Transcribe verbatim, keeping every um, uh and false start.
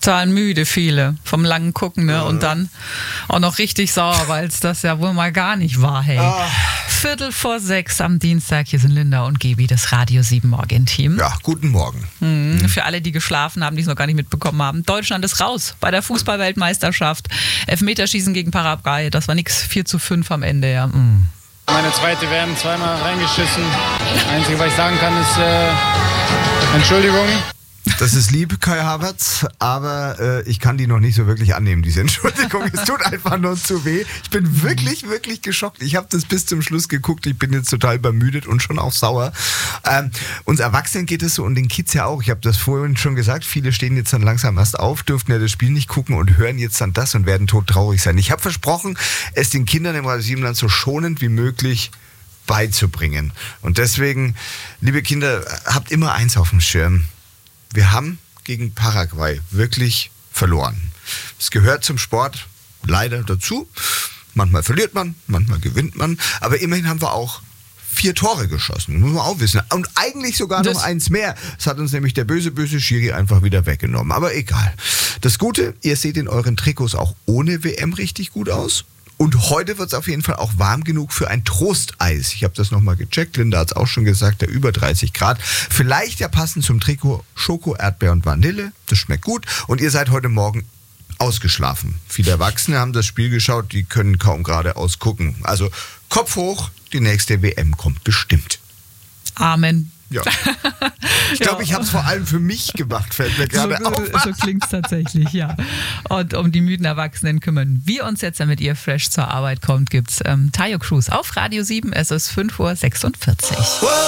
total müde, viele, vom langen Gucken, ne? Ja. Und dann auch noch richtig sauer, weil es das ja wohl mal gar nicht war, hey. Ah. Viertel vor sechs am Dienstag, hier sind Linda und Gebi, das Radio sieben Morgen-Team. Ja, guten Morgen. Mhm. Für alle, die geschlafen haben, die es noch gar nicht mitbekommen haben. Deutschland ist raus bei der Fußball-Weltmeisterschaft. Elfmeterschießen gegen Paraguay, das war nix, vier zu fünf am Ende, ja. Mhm. Meine zweite werden zweimal reingeschissen. Das Einzige, was ich sagen kann, ist äh, Entschuldigung. Das ist lieb, Kai Havertz, aber äh, ich kann die noch nicht so wirklich annehmen, diese Entschuldigung. Es tut einfach nur zu weh. Ich bin wirklich, wirklich geschockt. Ich habe das bis zum Schluss geguckt. Ich bin jetzt total übermüdet und schon auch sauer. Ähm, uns Erwachsenen geht es so und den Kids ja auch. Ich habe das vorhin schon gesagt. Viele stehen jetzt dann langsam erst auf, dürften ja das Spiel nicht gucken und hören jetzt dann das und werden todtraurig sein. Ich habe versprochen, es den Kindern im Radio Siebenland so schonend wie möglich beizubringen. Und deswegen, liebe Kinder, habt immer eins auf dem Schirm. Wir haben gegen Paraguay wirklich verloren. Es gehört zum Sport leider dazu. Manchmal verliert man, manchmal gewinnt man. Aber immerhin haben wir auch vier Tore geschossen. Muss man auch wissen. Und eigentlich sogar Das noch eins mehr. Das hat uns nämlich der böse, böse Schiri einfach wieder weggenommen. Aber egal. Das Gute, ihr seht in euren Trikots auch ohne W M richtig gut aus. Und heute wird es auf jeden Fall auch warm genug für ein Trosteis. Ich habe das nochmal gecheckt. Linda hat es auch schon gesagt, der über dreißig Grad. Vielleicht ja passend zum Trikot Schoko, Erdbeer und Vanille. Das schmeckt gut. Und ihr seid heute Morgen ausgeschlafen. Viele Erwachsene haben das Spiel geschaut, die können kaum geradeaus gucken. Also Kopf hoch, die nächste W M kommt bestimmt. Amen. Ja. Ich glaube, Ja. ich habe es vor allem für mich gemacht, fällt mir gerade so, auf. So klingt es tatsächlich, ja. Und um die müden Erwachsenen kümmern wir uns jetzt, damit ihr fresh zur Arbeit kommt, gibt's ähm, Tayo Cruz auf Radio sieben. Es ist fünf Uhr sechsundvierzig.